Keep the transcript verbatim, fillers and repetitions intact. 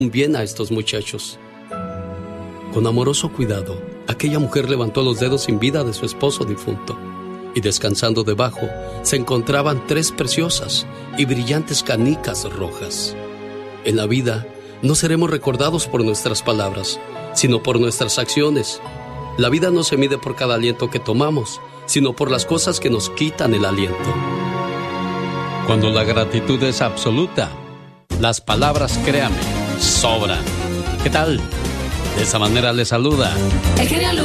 bien a estos muchachos. Con amoroso cuidado, aquella mujer levantó los dedos sin vida de su esposo difunto, y descansando debajo se encontraban tres preciosas y brillantes canicas rojas. En la vida no seremos recordados por nuestras palabras, sino por nuestras acciones. La vida no se mide por cada aliento que tomamos, sino por las cosas que nos quitan el aliento. Cuando la gratitud es absoluta, las palabras, créame, sobran. ¿Qué tal? De esa manera le saluda El genio